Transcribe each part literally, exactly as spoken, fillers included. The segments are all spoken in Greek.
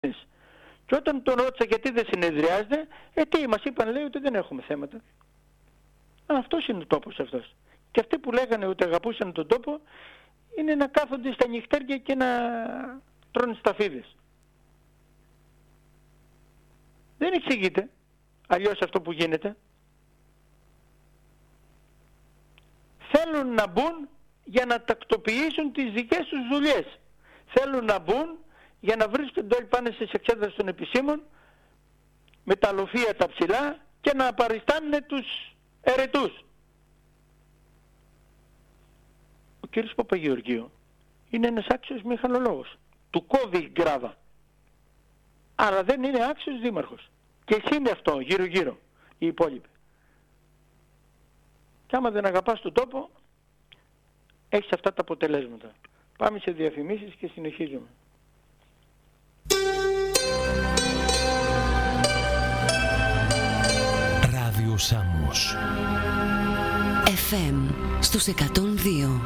Και όταν τον ρώτησα γιατί δεν συνεδριάζεται, ε τι μας είπαν, λέει ότι δεν έχουμε θέματα. Α, αυτός είναι ο τόπος αυτός. Και αυτοί που λέγανε ότι αγαπούσαν τον τόπο είναι να κάθονται στα νυχτέρια και να τρώνε σταφίδες. Δεν εξηγείται αλλιώς αυτό που γίνεται. Θέλουν να μπουν για να τακτοποιήσουν τις δικές τους δουλειές. Θέλουν να μπουν για να βρίσκονται όλοι πάνε στις εξέδρασεις των επισήμων με τα λοφεία τα ψηλά και να παριστάνουν τους ερετούς. Ο κύριος Παπαγεωργίου είναι ένας άξιος μηχανολόγος. Του κόβει η γκράβα. Αλλά δεν είναι άξιος δήμαρχος. Και εσύ είναι αυτό γύρω γύρω οι υπόλοιποι. Και άμα δεν αγαπάς τον τόπο έχεις αυτά τα αποτελέσματα. Πάμε σε διαφημίσεις και συνεχίζουμε. Ράδιο Σάμος εφ εμ στους εκατόν δύο.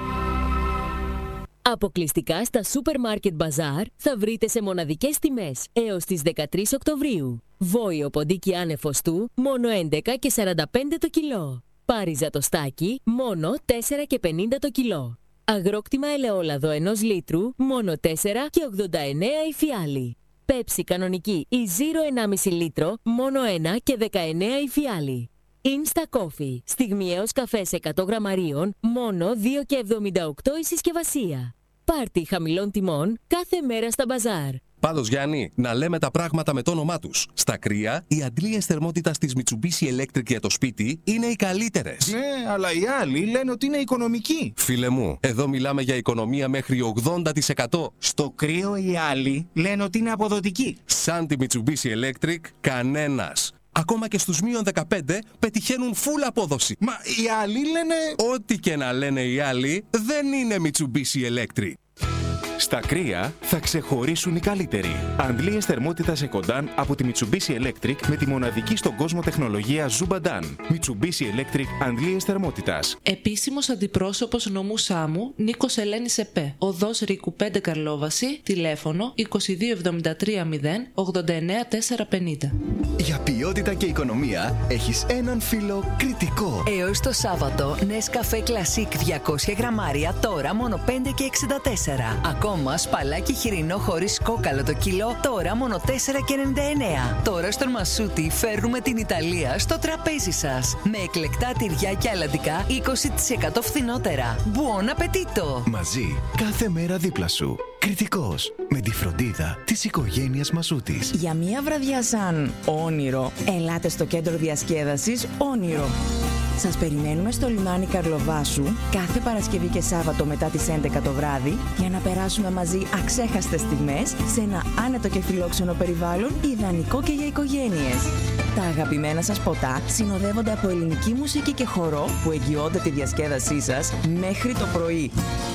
Αποκλειστικά στα Supermarket Bazaar θα βρείτε σε μοναδικές τιμές έως τις δεκατρείς Οκτωβρίου. Βόηο ποντίκι άνεφος του μόνο έντεκα και σαράντα πέντε το κιλό. Πάριζα το στάκι μόνο τέσσερα και πενήντα το κιλό. Αγρόκτημα ελαιόλαδο ενός λίτρου μόνο τέσσερα και ογδόντα εννέα η φιάλη. Πέψη κανονική ή Zero ενάμιση λίτρο μόνο ένα και δεκαεννέα η φιάλη. Insta Coffee, στιγμιαίος καφές εκατό γραμμαρίων, μόνο δύο και εβδομήντα οκτώ η συσκευασία. Πάρτι χαμηλών τιμών κάθε μέρα στα μπαζάρ. Πάντως Γιάννη, να λέμε τα πράγματα με το όνομά τους. Στα κρύα, οι αντλίες θερμότητας της Mitsubishi Electric για το σπίτι είναι οι καλύτερες. Ναι, αλλά οι άλλοι λένε ότι είναι οικονομικοί. Φίλε μου, εδώ μιλάμε για οικονομία μέχρι ογδόντα τοις εκατό. Στο κρύο οι άλλοι λένε ότι είναι αποδοτικοί. Σαν τη Mitsubishi Electric, κανένας. Ακόμα και στους μείον δεκαπέντε πετυχαίνουν full απόδοση. Μα οι άλλοι λένε... Ό,τι και να λένε οι άλλοι, δεν είναι Mitsubishi Electric. Στα κρύα θα ξεχωρίσουν οι καλύτεροι. Αντλίες θερμότητας Ecodan από τη Mitsubishi Electric με τη μοναδική στον κόσμο τεχνολογία Zubadan. Mitsubishi Electric αντλίες θερμότητας. Επίσημος αντιπρόσωπος νομού Σάμου Νίκος Ελένης ΕΠΕ. Οδός Ρίκου πέντε Καρλόβαση. Τηλέφωνο είκοσι δύο εβδομήντα τρία μηδέν ογδόντα εννέα τετρακόσια πενήντα. Για ποιότητα και οικονομία έχεις έναν φίλο κριτικό. Έως το Σάββατο Nescafé Classic διακόσια γραμμάρια τώρα μόνο πέντε και εξήντα τέσσερα. Ακόμα σπαλάκι χοιρινό χωρίς κόκαλο το κιλό τώρα μόνο τέσσερα και ενενήντα εννέα. Τώρα στον Μασούτη φέρνουμε την Ιταλία στο τραπέζι σας. Με εκλεκτά τυριά και αλαντικά είκοσι τοις εκατό φθηνότερα. Buon appetito! Μαζί, κάθε μέρα δίπλα σου. Κριτικός, με τη φροντίδα της οικογένειας Μασούτης. Για μια βραδιά σαν όνειρο, ελάτε στο κέντρο διασκέδασης Όνειρο. Σας περιμένουμε στο λιμάνι Καρλοβάσου κάθε Παρασκευή και Σάββατο μετά τις έντεκα το βράδυ για να περάσουμε μαζί αξέχαστες στιγμές σε ένα άνετο και φιλόξενο περιβάλλον ιδανικό και για οικογένειες. Τα αγαπημένα σας ποτά συνοδεύονται από ελληνική μουσική και χορό που εγγυώνται τη διασκέδασή σας μέχρι το πρωί.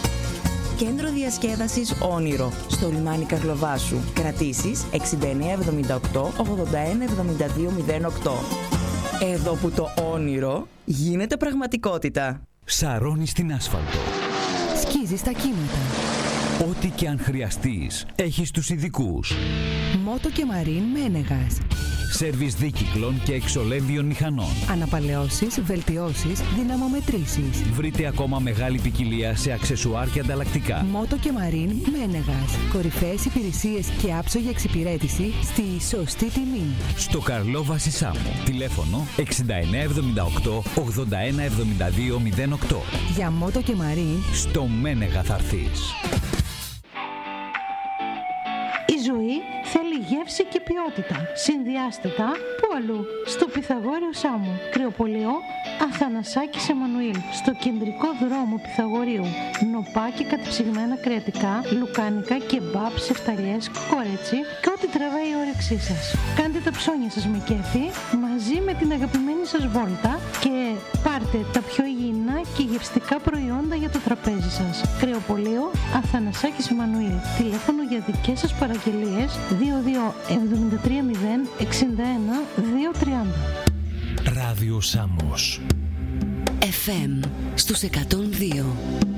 Κέντρο διασκέδασης Όνειρο στο λιμάνι Καρλοβάσου. Κρατήσεις εξήντα εννέα εβδομήντα οκτώ ογδόντα ένα εβδομήντα δύο μηδέν οκτώ. Εδώ που το όνειρο γίνεται πραγματικότητα. Σαρώνεις την άσφαλτο. Σκίζεις τα κύματα. Ό,τι και αν χρειαστείς, έχεις τους ειδικούς. Μότο και Μαρίν Μένεγας. Σέρβις δίκυκλων και εξολέμβιων μηχανών. Αναπαλαιώσεις, βελτιώσεις, δυναμομετρήσεις. Βρείτε ακόμα μεγάλη ποικιλία σε αξεσουάρ και ανταλλακτικά. Μότο και Μαρίν Μένεγας. Κορυφαίες υπηρεσίες και άψογη εξυπηρέτηση στη σωστή τιμή. Στο Καρλόβαση Σάμου. Τηλέφωνο εξήντα εννέα εβδομήντα οκτώ ογδόντα ένα εβδομήντα δύο μηδέν οκτώ. Για Μότο και Μαρίν στο Μένεγα θα έρθεις. Η ζωή θέλει γεύση και ποιότητα. Συνδυάστε τα που αλλού. Στο Πυθαγόριο Σάμου. Κρεοπολείο Αθανασάκης Εμμανουήλ. Στο κεντρικό δρόμο Πυθαγορίου. Νοπά και κατεψυγμένα κρεατικά, λουκάνικα, κεμπάπ, σεφταλιές, κορέτσι και ό,τι τραβάει η όρεξή σας. Κάντε τα ψώνια σας με κέφι μαζί με την αγαπημένη σας βόλτα και πάρτε τα πιο υγιεινά και γευστικά προϊόντα για το τραπέζι σας. Κρεοπολείο Αθανασάκης Εμμανουήλ. Τηλέφωνο για δικές σας παραγγελίες δύο δύο εβδομήντα τρία μηδέν εξήντα ένα δύο τριάντα. Ράδιο Σάμος εφ εμ στους εκατόν δύο.